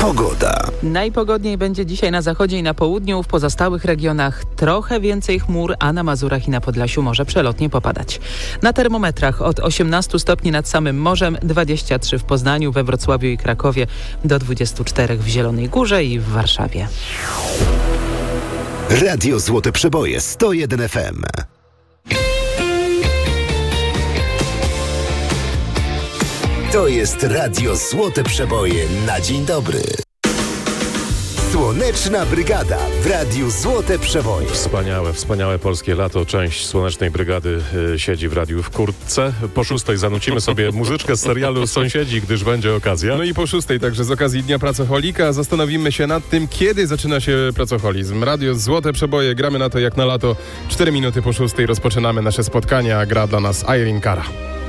Pogoda. Najpogodniej będzie dzisiaj na zachodzie i na południu. W pozostałych regionach trochę więcej chmur, a na Mazurach i na Podlasiu może przelotnie popadać. Na termometrach od 18 stopni nad samym morzem, 23 w Poznaniu, we Wrocławiu i Krakowie, do 24 w Zielonej Górze i w Warszawie. Radio Złote Przeboje 101 FM. To jest Radio Złote Przeboje na dzień dobry. Słoneczna Brygada w Radiu Złote Przeboje. Wspaniałe polskie lato. Część Słonecznej Brygady siedzi w radiu w kurtce. Po 6 zanucimy sobie muzyczkę z serialu Sąsiedzi, gdyż będzie okazja. No i po 6 także z okazji Dnia Pracoholika zastanowimy się nad tym, kiedy zaczyna się pracoholizm. Radio Złote Przeboje, gramy na to jak na lato. 4 minuty po 6 rozpoczynamy nasze spotkanie, a gra dla nas Irene Cara.